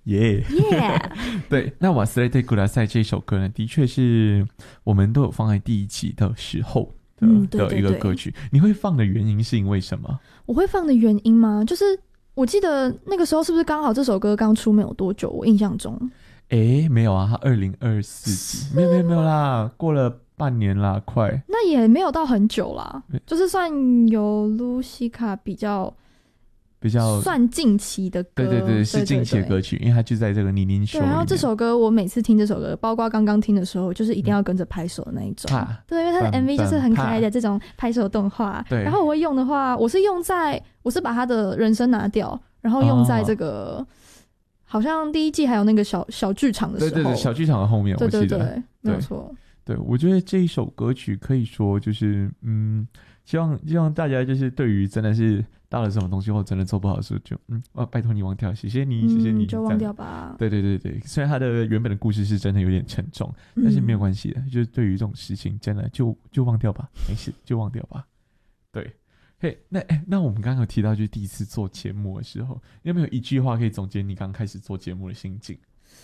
耶、对，那瓦斯雷特古拉塞这首歌呢，的确是我们都有放在第一集的时候的一个歌曲。你会放的原因是因为什么？ 我会放的原因吗？就是我记得那个时候是不是刚好这首歌刚出没有多久？我印象中， 没有啊，它2024没有啦，过了半年啦，快。 那也没有到很久啦，就是算有露西卡比较算近期的歌， 对，是近期的歌曲，因为它就在这个泥泞秀里面。 然后这首歌我每次听这首歌，包括刚刚听的时候，就是一定要跟着拍手的那一种。对，因为它的 MV 就是很可爱的这种拍手动画。对，然后我会用的话，我是把它的人声拿掉，然后用在这个。好像第一季还有那个小剧场的时候，对，小剧场的后面，我记得，对，没有错。对，我觉得这一首歌曲可以说就是，希望大家就是对于真的是到了什么东西或真的做不好的时候，就拜托你忘掉，谢谢你， 就忘掉吧。 对，虽然它的原本的故事是真的有点沉重，但是没有关系的，就是对于这种事情，真的就忘掉吧，没事，就忘掉吧。对。那我们刚刚有提到，就是第一次做节目的时候，有没有一句话可以总结你刚开始做节目的心境？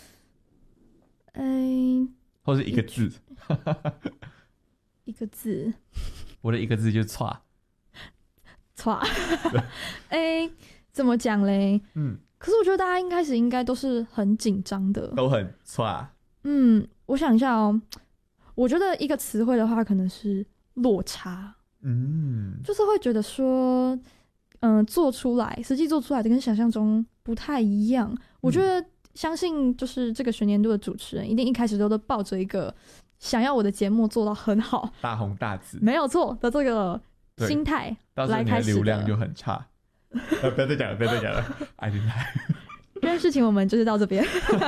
或是一个字？ 一个字？ 我的一个字就是唰。 怎么讲嘞？可是我觉得大家一开始应该都是很紧张的， 都很唰。 我想一下哦，我觉得一个词汇的话，可能是落差。就是会觉得说，实际做出来的跟想象中不太一样。我觉得相信就是这个学年度的主持人一定一开始都抱着一个想要我的节目做到很好、 大红大紫， 没有错的这个心态来开始的。到时候你的流量就很差。 不要再讲了，爱电台。 这件事情我们就是到这边。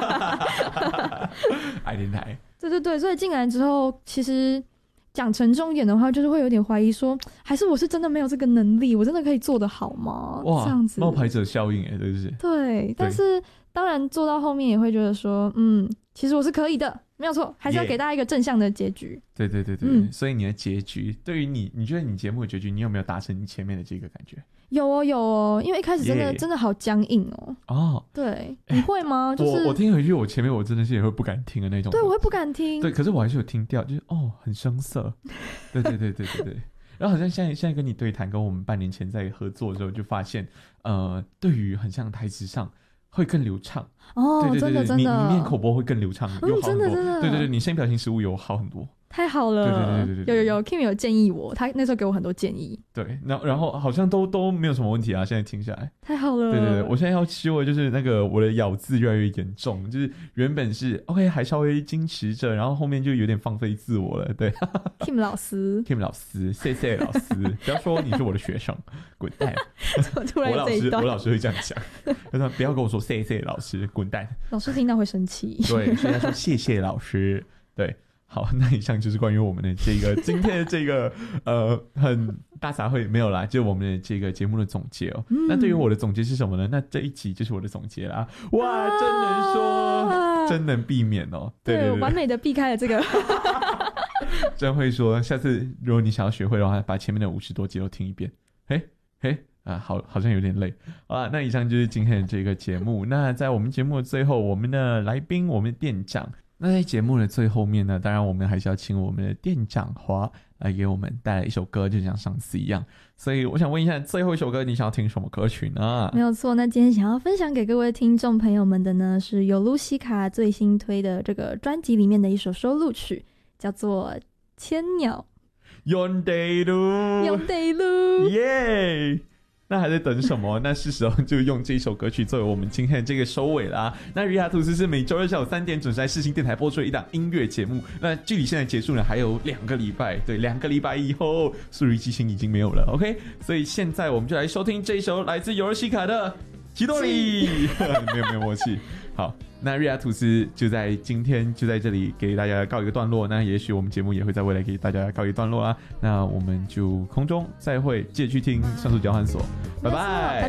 爱电台。 对，所以进来之后，其实。讲沉重一点的话，就是会有点怀疑说，还是我是真的没有这个能力，我真的可以做得好吗？哇，这样子冒牌者效应对不对？ 对，但是当然做到后面也会觉得说，其实我是可以的，没有错，还是要给大家一个正向的结局。对，所以你的结局，对于你觉得你节目的结局，你有没有达成你前面的这个感觉？有哦，因为一开始真的好僵硬哦。对，你会吗？就是我听回去，我前面我真的是也会不敢听的那种。 对，我会不敢听。 对，可是我还是有听掉，就是很生涩。对。然后好像现在跟你对谈，跟我们半年前在合作的时候，就发现对于很像台词上会更流畅。对，真的，你念口播会更流畅，有好很多。真的。对，你声音表情失误有好很多。 太好了，对，有 Kim 有建议我，他那时候给我很多建议。对， 然后好像都没有什么问题啊，现在听下来太好了。 对，我现在要修的就是那个我的咬字越来越严重，就是原本是 OK 还稍微矜持着，然后后面就有点放飞自我了。对 ，Kim 老师， 谢谢老师，不要说你是我的学生，滚蛋！ 突然这一段， 我老师会这样讲，他说不要跟我说谢谢老师，滚蛋！ 老师听到会生气。 对，所以他说谢谢老师，对。好，那以上就是关于我们的这个今天的这个很大杂烩没有啦，就是我们的这个节目的总结哦。那对于我的总结是什么呢？那这一集就是我的总结啦。哇，真能说，真能避免哦。对， 完美的避开了这个。 真会说，下次如果你想要学会的话，把前面的50多集都听一遍。好像有点累啊。那以上就是今天的这个节目。那在我们节目的最后，我们的来宾，我们的店长。那在节目的最后面呢，当然我们还是要请我们的店长华来给我们带来一首歌，就像上次一样。所以我想问一下，最后一首歌你想要听什么歌曲呢？没有错，那今天想要分享给各位听众朋友们的呢，是有露西卡最新推的这个专辑里面的一首收录曲，叫做《千鸟》。 用得路，耶！那还在等什么？那是时候就用这一首歌曲作为我们今天的这个收尾啦。那瑞亚吐司是每周二下午3点准时在世新电台播出的一档音乐节目。那距离现在结束呢，还有2个礼拜。对，2个礼拜以后，速率激情已经没有了。OK， 所以现在我们就来收听这一首来自尤尔西卡的《奇多里》。没有默契。好，那瑞亚吐司就在今天就在这里给大家告一个段落。那也许我们节目也会在未来给大家告一个段落啦。那我们就空中再会，记得去听上述交换所，拜拜。